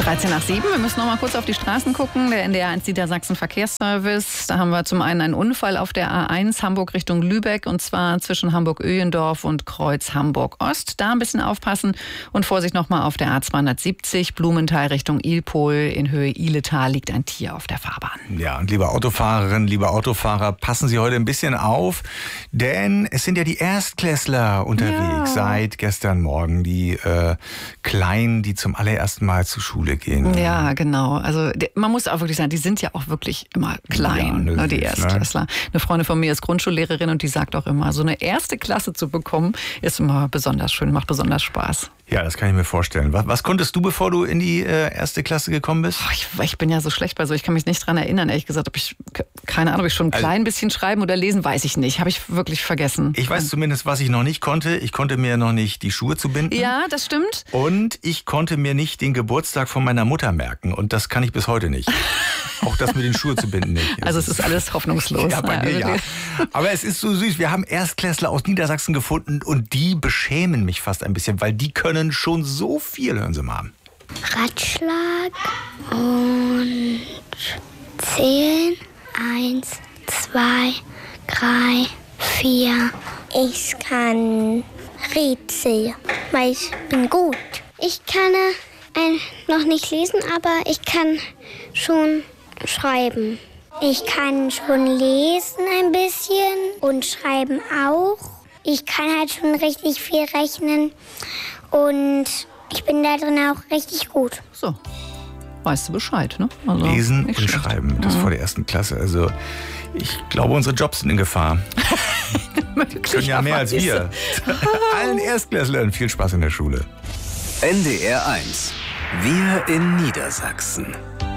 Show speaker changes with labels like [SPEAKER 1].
[SPEAKER 1] 13 nach 7. Wir müssen noch mal kurz auf die Straßen gucken. Der NDR1 Niedersachsen Verkehrsservice. Da haben wir zum einen einen Unfall auf der A1 Hamburg Richtung Lübeck, und zwar zwischen Hamburg-Öhlendorf und Kreuz Hamburg-Ost. Da ein bisschen aufpassen und Vorsicht noch mal auf der A270 Blumenthal Richtung Ilpol. In Höhe Ihletal liegt ein Tier auf der Fahrbahn.
[SPEAKER 2] Ja, und liebe Autofahrerinnen, liebe Autofahrer, passen Sie heute ein bisschen auf, denn es sind ja die Erstklässler unterwegs seit gestern Morgen, die Kleinen, die zum allerersten Mal zur Schule gehen.
[SPEAKER 1] Ja, genau. Also man muss auch wirklich sagen, die sind ja auch wirklich immer klein,
[SPEAKER 2] ja,
[SPEAKER 1] die Erstklässler. Ne? Eine Freundin von mir ist Grundschullehrerin und die sagt auch immer, so eine erste Klasse zu bekommen, ist immer besonders schön, macht besonders Spaß.
[SPEAKER 2] Ja, das kann ich mir vorstellen. Was konntest du, bevor du in die erste Klasse gekommen bist?
[SPEAKER 1] Ich bin ja so schlecht bei so, ich kann mich nicht dran erinnern, ehrlich gesagt. Keine Ahnung, ob ich schon ein klein bisschen schreiben oder lesen, weiß ich nicht. Habe ich wirklich vergessen.
[SPEAKER 2] Ich weiß zumindest, was ich noch nicht konnte. Ich konnte mir noch nicht die Schuhe zubinden.
[SPEAKER 1] Ja, das stimmt.
[SPEAKER 2] Und ich konnte mir nicht den Geburtstag von meiner Mutter merken. Und das kann ich bis heute nicht. Auch das mit den Schuhen zu binden nicht.
[SPEAKER 1] Also es ist alles hoffnungslos.
[SPEAKER 2] Ja, bei mir ja. Aber es ist so süß. Wir haben Erstklässler aus Niedersachsen gefunden und die beschämen mich fast ein bisschen, weil die können schon so viel, hören Sie mal.
[SPEAKER 3] Ratschlag und zählen. 1, 2, 3, 4. Ich kann Rätsel, weil ich bin gut. Ich kann noch nicht lesen, aber ich kann schon schreiben. Ich kann schon lesen ein bisschen und schreiben auch. Ich kann halt schon richtig viel rechnen und ich bin da drin auch richtig gut.
[SPEAKER 1] So, weißt du Bescheid, ne? Also
[SPEAKER 2] lesen und schreiben, das vor der ersten Klasse. Also ich glaube, unsere Jobs sind in Gefahr. Können ja mehr als wir. Allen Erstklässlern viel Spaß in der Schule.
[SPEAKER 4] NDR1. Wir in Niedersachsen.